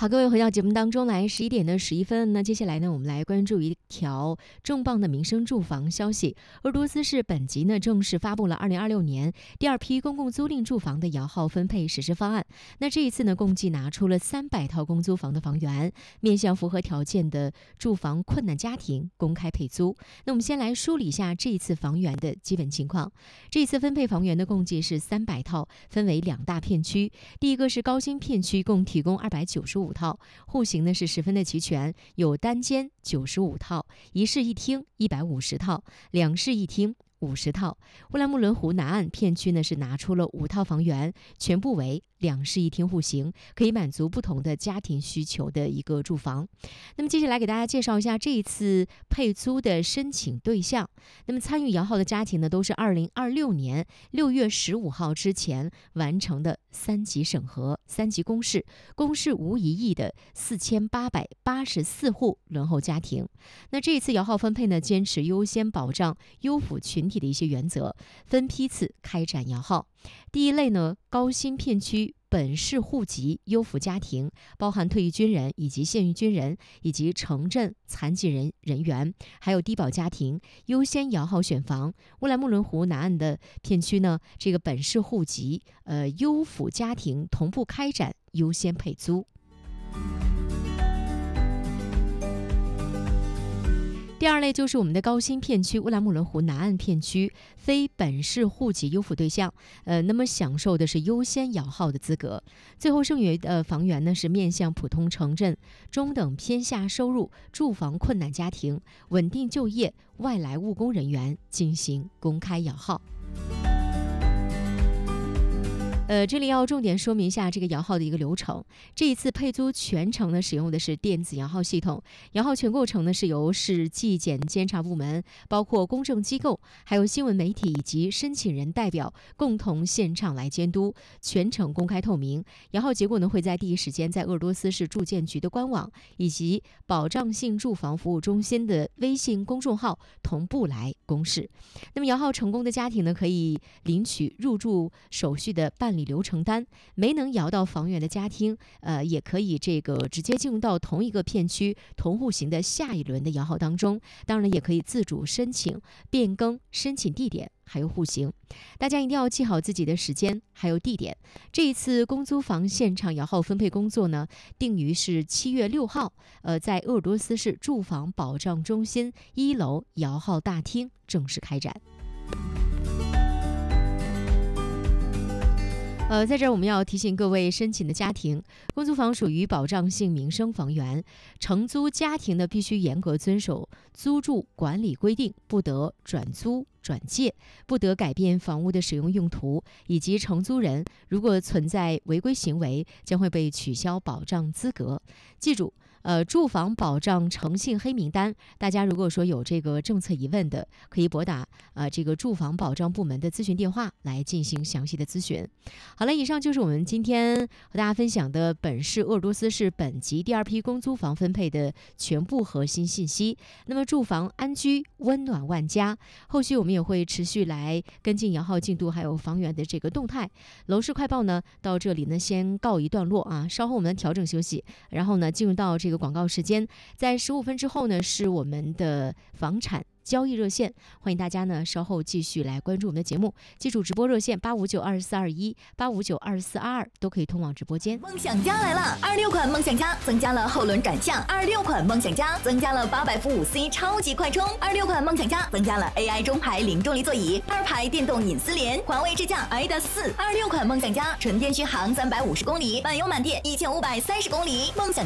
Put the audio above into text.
好，各位回到节目当中来，11点11分。那接下来呢，我们来关注一条重磅的民生住房消息。鄂尔多斯市本级呢正式发布了2026年第二批公共租赁住房的摇号分配实施方案。那这一次呢，共计拿出了300套公租房的房源，面向符合条件的住房困难家庭公开配租。那我们先来梳理一下这一次房源的基本情况。这一次分配房源呢，共计是300套，分为2大片区。第一个是高新片区，共提供295套，户型呢是十分的齐全，有单间95套，一室一厅150套，两室一厅50套。乌兰木伦湖南岸片区呢是拿出了5套房源，全部为两室一厅户型，可以满足不同的家庭需求的一个住房。那么接下来给大家介绍一下这一次配租的申请对象。那么参与摇号的家庭呢，都是2026年6月15号之前完成的3级审核、3级公示无异议的4884户轮候家庭。那这一次摇号分配呢，坚持优先保障优抚群体的一些原则，分批次开展摇号。第一类呢，高新片区本市户籍优抚家庭，包含退役军人以及现役军人以及城镇残疾人员，还有低保家庭，优先摇号选房。乌兰木伦湖南岸的片区呢，这个本市户籍优抚家庭同步开展优先配租。第二类就是我们的高新片区乌兰木伦湖南岸片区非本市户籍优抚对象，那么享受的是优先摇号的资格。最后剩余的房源呢，是面向普通城镇中等偏下收入住房困难家庭、稳定就业外来务工人员进行公开摇号。这里要重点说明一下这个摇号的一个流程。这一次配租全程呢，使用的是电子摇号系统，摇号全过程呢是由市纪检监察部门，包括公证机构、还有新闻媒体以及申请人代表共同现场来监督，全程公开透明。摇号结果呢会在第一时间在鄂尔多斯市住建局的官网以及保障性住房服务中心的微信公众号同步来公示。那么摇号成功的家庭呢，可以领取入住手续的办理流程单，没能摇到房源的家庭，也可以这个直接进入到同一个片区同户型的下一轮的摇号当中。当然也可以自主申请变更申请地点还有户型。大家一定要记好自己的时间还有地点。这一次公租房现场摇号分配工作呢，定于是7月6号，在鄂尔多斯市住房保障中心1楼摇号大厅正式开展。在这儿我们要提醒各位申请的家庭，公租房属于保障性民生房源，承租家庭呢必须严格遵守租住管理规定，不得转租转借，不得改变房屋的使用用途，以及承租人如果存在违规行为，将会被取消保障资格。记住，住房保障诚信黑名单，大家如果说有这个政策疑问的，可以拨打这个住房保障部门的咨询电话来进行详细的咨询。好了，以上就是我们今天和大家分享的本市鄂尔多斯市本级第二批公租房分配的全部核心信息。那么住房安居温暖万家，后续我们也会持续来跟进摇号进度还有房源的这个动态。楼市快报呢到这里呢先告一段落啊，稍后我们调整休息，然后呢进入到这个广告时间，在15分之后呢是我们的房产交易热线，欢迎大家呢稍后继续来关注我们的节目。记住直播热线8592421 8592422都可以通往直播间。 梦想家来了，26款梦想家增加了后轮转向，26款梦想家增加了800伏5C 超级快充，26款梦想家增加了 AI 中排零重力座椅，2排电动隐私帘，环卫支架 IDA4，26款梦想家纯电续航350公里，满油满电1530公里。梦想